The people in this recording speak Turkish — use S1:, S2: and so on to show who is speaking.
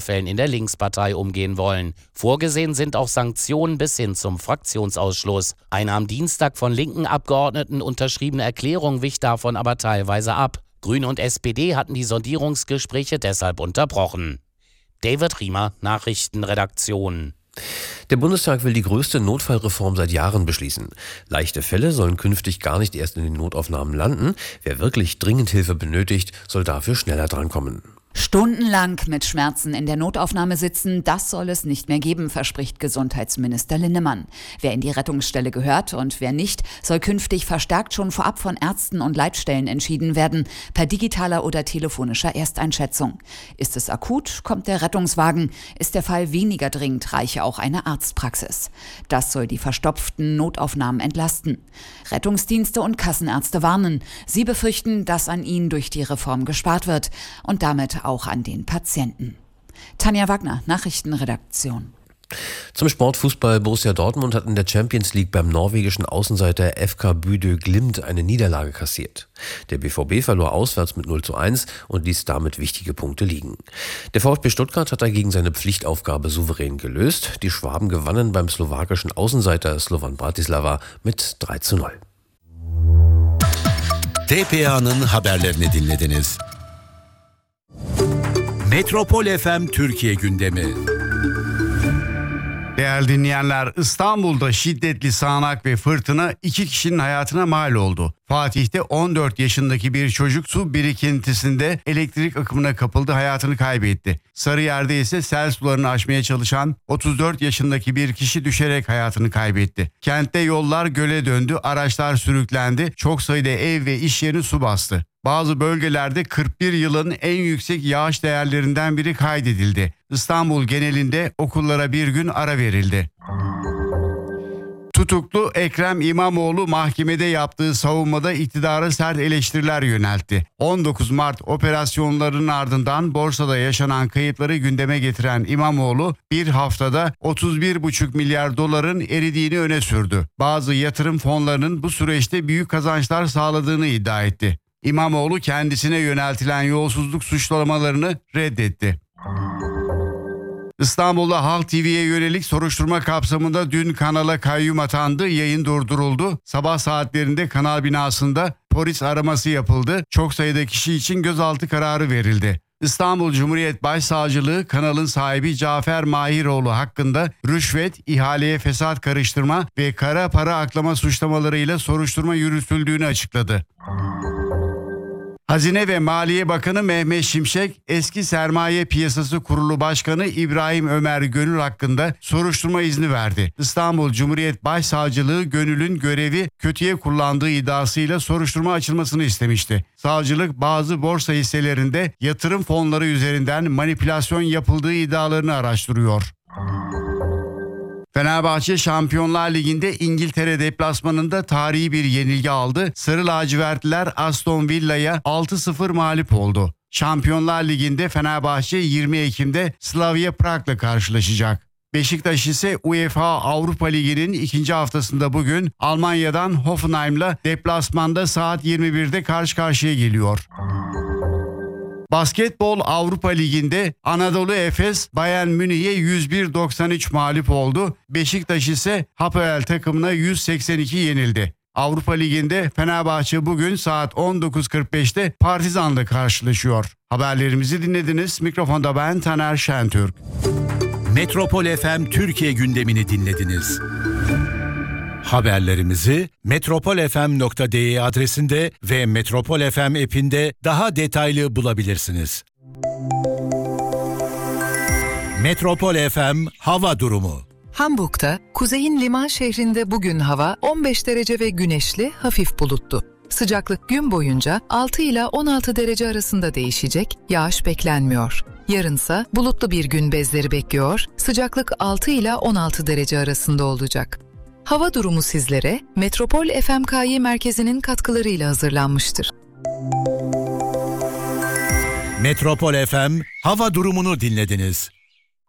S1: Fällen in der Linkspartei umgehen wollen. Vorgesehen sind auch Sanktionen bis hin zum Fraktionsausschluss. Eine am Dienstag von linken Abgeordneten unterschriebene Erklärung wich davon aber teilweise ab. Grüne und SPD hatten die Sondierungsgespräche deshalb unterbrochen. David Riemer, Nachrichtenredaktion.
S2: Der Bundestag will die größte Notfallreform seit Jahren beschließen. Leichte Fälle sollen künftig gar nicht erst in den Notaufnahmen landen. Wer wirklich dringend Hilfe benötigt, soll dafür schneller drankommen.
S3: Stundenlang mit Schmerzen in der Notaufnahme sitzen, das soll es nicht mehr geben, verspricht Gesundheitsminister Linnemann. Wer in die Rettungsstelle gehört und wer nicht, soll künftig verstärkt schon vorab von Ärzten und Leitstellen entschieden werden, per digitaler oder telefonischer Ersteinschätzung. Ist es akut, kommt der Rettungswagen. Ist der Fall weniger dringend, reiche auch eine Arztpraxis. Das soll die verstopften Notaufnahmen entlasten. Rettungsdienste und Kassenärzte warnen. Sie befürchten, dass an ihnen durch die Reform gespart wird und damit auch an den Patienten. Tanja Wagner, Nachrichtenredaktion.
S2: Zum Sportfußball. Borussia Dortmund hat in der Champions League beim norwegischen Außenseiter FK Bodø Glimt eine Niederlage kassiert. Der BVB verlor auswärts mit 0:1 und ließ damit wichtige Punkte liegen. Der VfB Stuttgart hat dagegen seine Pflichtaufgabe souverän gelöst. Die Schwaben gewannen beim slowakischen Außenseiter Slovan Bratislava mit 3:0.
S4: TPA'nın haberlerini dinlediniz. Metropol FM Türkiye gündemi.
S5: Değerli dinleyenler, İstanbul'da şiddetli sağanak ve fırtına 2 kişinin hayatına mal oldu. Fatih'te 14 yaşındaki bir çocuk su birikintisinde elektrik akımına kapıldı, hayatını kaybetti. Sarıyer'de ise sel sularını aşmaya çalışan 34 yaşındaki bir kişi düşerek hayatını kaybetti. Kentte yollar göle döndü, araçlar sürüklendi, çok sayıda ev ve iş yerini su bastı. Bazı bölgelerde 41 yılın en yüksek yağış değerlerinden biri kaydedildi. İstanbul genelinde okullara bir gün ara verildi. Tutuklu Ekrem İmamoğlu mahkemede yaptığı savunmada iktidara sert eleştiriler yöneltti. 19 Mart operasyonlarının ardından borsada yaşanan kayıpları gündeme getiren İmamoğlu bir haftada 31,5 milyar doların eridiğini öne sürdü. Bazı yatırım fonlarının bu süreçte büyük kazançlar sağladığını iddia etti. İmamoğlu kendisine yöneltilen yolsuzluk suçlamalarını reddetti. İstanbul'da Halk TV'ye yönelik soruşturma kapsamında dün kanala kayyum atandı, yayın durduruldu. Sabah saatlerinde kanal binasında polis araması yapıldı. Çok sayıda kişi için gözaltı kararı verildi. İstanbul Cumhuriyet Başsavcılığı kanalın sahibi Cafer Mahiroğlu hakkında rüşvet, ihaleye fesat karıştırma ve kara para aklama suçlamalarıyla soruşturma yürütüldüğünü açıkladı. Hazine ve Maliye Bakanı Mehmet Şimşek, eski Sermaye Piyasası Kurulu Başkanı İbrahim Ömer Gönül hakkında soruşturma izni verdi. İstanbul Cumhuriyet Başsavcılığı Gönül'ün görevi kötüye kullandığı iddiasıyla soruşturma açılmasını istemişti. Savcılık bazı borsa hisselerinde yatırım fonları üzerinden manipülasyon yapıldığı iddialarını araştırıyor. Fenerbahçe Şampiyonlar Ligi'nde İngiltere deplasmanında tarihi bir yenilgi aldı. Sarı lacivertliler Aston Villa'ya 6-0 mağlup oldu. Şampiyonlar Ligi'nde Fenerbahçe 20 Ekim'de Slavia Prag'la karşılaşacak. Beşiktaş ise UEFA Avrupa Ligi'nin 2. haftasında bugün Almanya'dan Hoffenheim'la deplasmanda saat 21'de karşı karşıya geliyor. Basketbol Avrupa Ligi'nde Anadolu Efes Bayern Münih'e 101-93 mağlup oldu. Beşiktaş ise Hapoel takımına 182 yenildi. Avrupa Ligi'nde Fenerbahçe bugün saat 19.45'te Partizan'la karşılaşıyor. Haberlerimizi dinlediniz. Mikrofonda ben Taner Şentürk.
S4: Metropol FM Türkiye gündemini dinlediniz. Haberlerimizi metropolfm.de adresinde ve Metropol FM app'inde daha detaylı bulabilirsiniz. Metropol FM hava durumu.
S6: Hamburg'da, kuzeyin liman şehrinde bugün hava 15 derece ve güneşli, hafif bulutlu. Sıcaklık gün boyunca 6 ila 16 derece arasında değişecek, yağış beklenmiyor. Yarınsa bulutlu bir gün bezleri bekliyor, sıcaklık 6 ila 16 derece arasında olacak. Hava durumu sizlere Metropol FMKY merkezinin katkılarıyla hazırlanmıştır.
S4: Metropol FM hava durumunu dinlediniz.